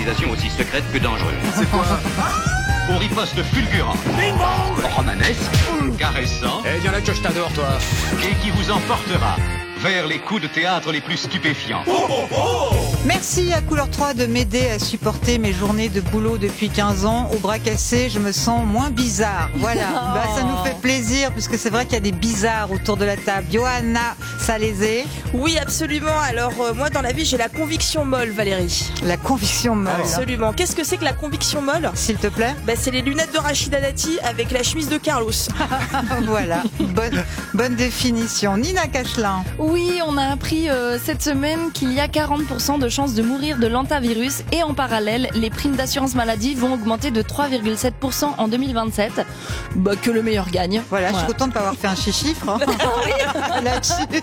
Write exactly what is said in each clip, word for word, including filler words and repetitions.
organisation aussi secrète que dangereuse. C'est quoi? On riposte fulgurant, romanesque, caressant, Eh, viens là que je t'adore, toi. et qui vous emportera vers les coups de théâtre les plus stupéfiants. Merci à Couleur trois de m'aider à supporter mes journées de boulot depuis quinze ans. Au bras cassé, je me sens moins bizarre. Voilà, Oh. bah, ça nous fait plaisir puisque c'est vrai qu'il y a des bizarres autour de la table. Johanna Salézé, Oui, absolument. Alors, euh, moi, dans la vie, j'ai la conviction molle, Valérie. la conviction molle. Absolument. Qu'est-ce que c'est que la conviction molle? S'il te plaît. Bah, c'est les lunettes de Rachida Dati avec la chemise de Carlos. Voilà, bonne, bonne définition. Nina Cachelin. Oui, on a appris euh, cette semaine qu'il y a quarante pour cent de chances de mourir de l'antavirus et en parallèle, les primes d'assurance maladie vont augmenter de trois virgule sept pour cent en deux mille vingt-sept. Bah, que le meilleur gagne. Voilà, je suis contente de pas avoir fait un chiffre hein, là-dessus.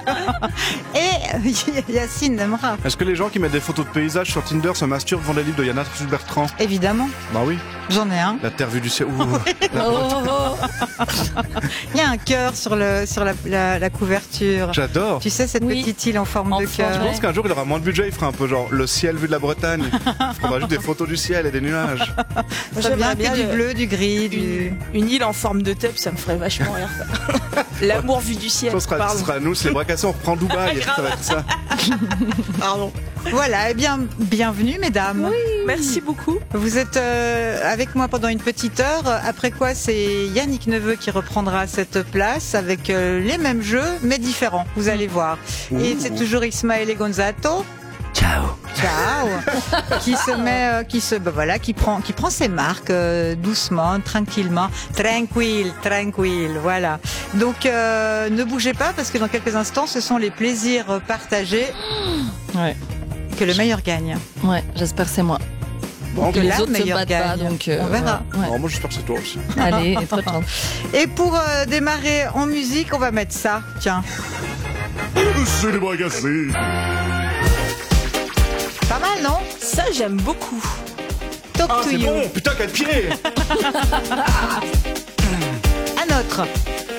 Et Yacine Nemra, Est-ce que les gens qui mettent des photos de paysages sur Tinder se masturbent devant les livres de Yana Bertrand? évidemment, Bah oui, j'en ai un. la terre vue du ciel. Ouh, la- Oh, oh, oh. Il y a un cœur sur, le, sur la, la, la couverture. J'adore. Tu sais, cette Oui. petite île en forme En de forme, cœur. Je pense qu'un jour il aura moins de budget, il fera un peu genre le ciel vu de la Bretagne. Il prendra juste des photos du ciel et des nuages. Très bien, J'aimerais bien que du le- bleu, du gris, du... Une, une île en forme de tub, ça me ferait vachement rire. ça. L'amour vu du ciel. Ce sera, Pardon. ce sera nous, c'est les bras cassés, on reprend Dubaï. Ça va être ça. Pardon. Voilà, eh bien, bienvenue mesdames. Merci beaucoup. Vous êtes euh, avec moi pendant une petite heure, après quoi c'est Yannick Neveu qui reprendra cette place avec euh, les mêmes jeux mais différents, vous allez voir. Et c'est toujours Ismaël et Gonzato. Ciao. Ciao. qui se met, euh, qui se, bah voilà, qui prend, qui prend ses marques euh, doucement, tranquillement, tranquille, tranquille, voilà. Donc euh, ne bougez pas parce que dans quelques instants, ce sont les plaisirs partagés Ouais, que le meilleur gagne. ouais, j'espère que c'est moi. Bon, que les la autres se meilleure battent gagne. pas, donc euh, On verra. ouais, ouais. Alors, moi j'espère que c'est toi aussi. Allez, trop de chance. Et pour euh, démarrer en musique, on va mettre ça. Tiens, C'est les bras cassés. pas mal, non? Ça, j'aime beaucoup. Talk Ah, to c'est you. bon, putain, quatre pieds. Un autre.